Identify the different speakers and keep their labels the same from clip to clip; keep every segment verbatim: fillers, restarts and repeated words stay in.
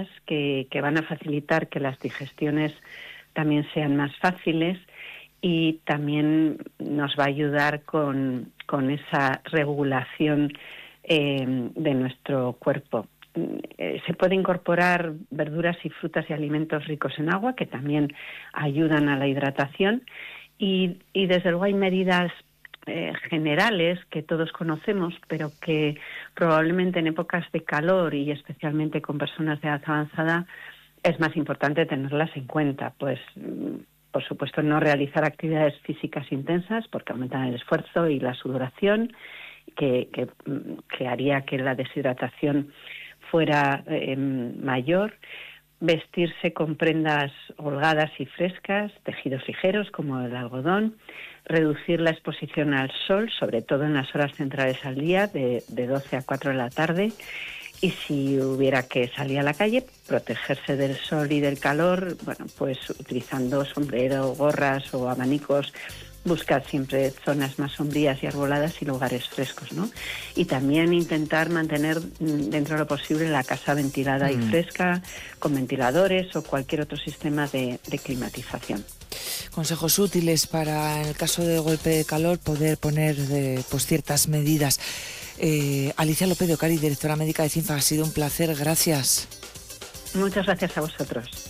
Speaker 1: medidas que, que van a facilitar que las digestiones también sean más fáciles y también nos va a ayudar con, con esa regulación eh, de nuestro cuerpo. Eh, se puede incorporar verduras y frutas y alimentos ricos en agua que también ayudan a la hidratación y, y desde luego hay medidas eh, generales que todos conocemos, pero que probablemente en épocas de calor y especialmente con personas de edad avanzada es más importante tenerlas en cuenta. Pues, por supuesto, no realizar actividades físicas intensas porque aumentan el esfuerzo y la sudoración, que, que, que haría que la deshidratación fuera eh, mayor, vestirse con prendas holgadas y frescas, tejidos ligeros como el algodón, reducir la exposición al sol, sobre todo en las horas centrales al día, de, de doce a cuatro de la tarde, y si hubiera que salir a la calle, protegerse del sol y del calor, bueno, pues utilizando sombrero, gorras o abanicos. Buscar siempre zonas más sombrías y arboladas y lugares frescos, ¿no? Y también intentar mantener dentro de lo posible la casa ventilada mm. y fresca, con ventiladores o cualquier otro sistema de, de climatización.
Speaker 2: Consejos útiles para, en el caso de golpe de calor, poder poner eh, pues ciertas medidas. Eh, Alicia López de Ocariz, directora médica de CINFA, ha sido un placer, gracias.
Speaker 1: Muchas gracias a vosotros.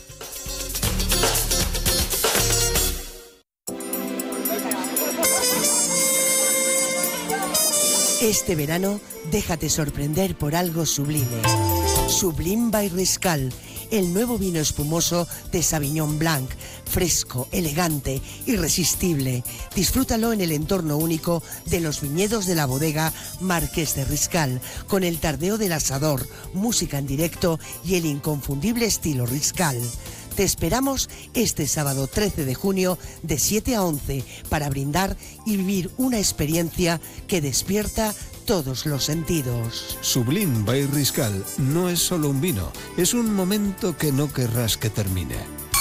Speaker 3: Este verano, déjate sorprender por algo sublime. Sublime by Riscal, el nuevo vino espumoso de Sauvignon Blanc, fresco, elegante, irresistible. Disfrútalo en el entorno único de los viñedos de la bodega Marqués de Riscal, con el tardeo del asador, música en directo y el inconfundible estilo Riscal. Te esperamos este sábado trece de junio de siete a once para brindar y vivir una experiencia que despierta todos los sentidos.
Speaker 4: Sublime by Riscal no es solo un vino, es un momento que no querrás que termine.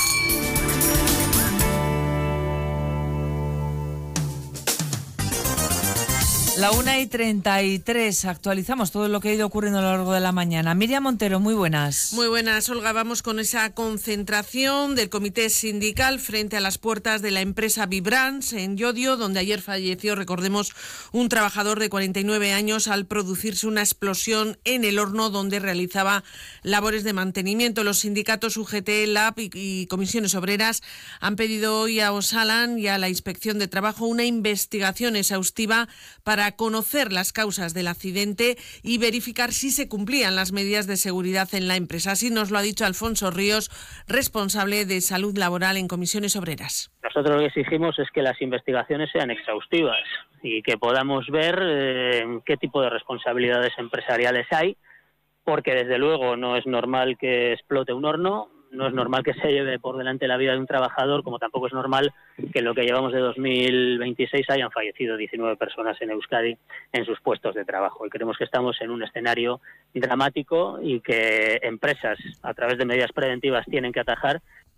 Speaker 2: La una y treinta y tres, actualizamos todo lo que ha ido ocurriendo a lo largo de la mañana. Miriam Montero, muy buenas.
Speaker 5: Muy buenas, Olga. Vamos con esa concentración del comité sindical frente a las puertas de la empresa Vibrans en Llodio, donde ayer falleció, recordemos, un trabajador de cuarenta y nueve años al producirse una explosión en el horno donde realizaba labores de mantenimiento. Los sindicatos U G T, L A B y, y comisiones obreras han pedido hoy a Osalan y a la Inspección de Trabajo una investigación exhaustiva para conocer las causas del accidente y verificar si se cumplían las medidas de seguridad en la empresa. Así nos lo ha dicho Alfonso Ríos, responsable de salud laboral en Comisiones Obreras.
Speaker 6: Nosotros lo que exigimos es que las investigaciones sean exhaustivas y que podamos ver eh, qué tipo de responsabilidades empresariales hay, porque desde luego no es normal que explote un horno, no es normal que se lleve por delante la vida de un trabajador, como tampoco es normal que en lo que llevamos de dos mil veintiséis hayan fallecido diecinueve personas en Euskadi en sus puestos de trabajo. Y creemos que estamos en un escenario dramático y que empresas, a través de medidas preventivas, tienen que atajar.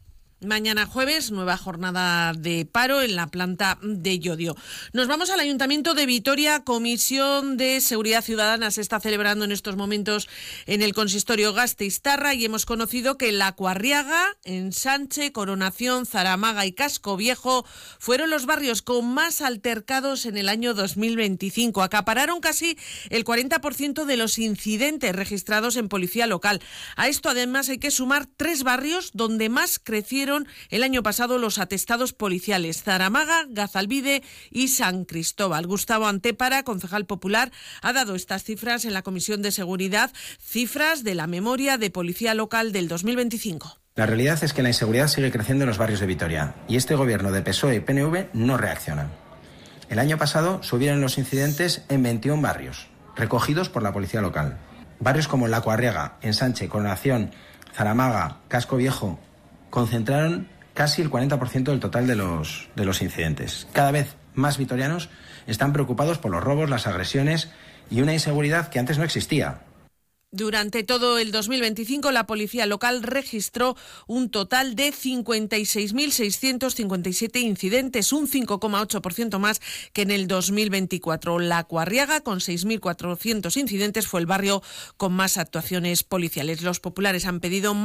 Speaker 5: Mañana jueves, nueva jornada de paro en la planta de Llodio. Nos vamos al Ayuntamiento de Vitoria. Comisión de Seguridad Ciudadana se está celebrando en estos momentos en el consistorio Gasteiztarra y hemos conocido que La Cuarriaga, Ensanche, Coronación, Zaramaga y Casco Viejo fueron los barrios con más altercados en el año dos mil veinticinco. Acapararon casi el cuarenta por ciento de los incidentes registrados en policía local. A esto además hay que sumar tres barrios donde más crecieron el año pasado los atestados policiales: Zaramaga, Gazalbide y San Cristóbal. Gustavo Antépara, concejal popular, ha dado estas cifras en la Comisión de Seguridad, cifras de la memoria de policía local del dos mil veinticinco.
Speaker 7: La realidad es que la inseguridad sigue creciendo en los barrios de Vitoria y este gobierno de P S O E y P N V no reacciona. El año pasado subieron los incidentes en veintiún barrios, recogidos por la policía local. Barrios como La Cuarriaga, Ensanche, Coronación, Zaramaga, Casco Viejo concentraron casi el cuarenta por ciento del total de los, de los incidentes. Cada vez más vitorianos están preocupados por los robos, las agresiones y una inseguridad que antes no existía.
Speaker 5: Durante todo el dos mil veinticinco, la policía local registró un total de cincuenta y seis mil seiscientos cincuenta y siete incidentes, un cinco coma ocho por ciento más que en el dos mil veinticuatro. La Cuarriaga, con seis mil cuatrocientos incidentes, fue el barrio con más actuaciones policiales. Los populares han pedido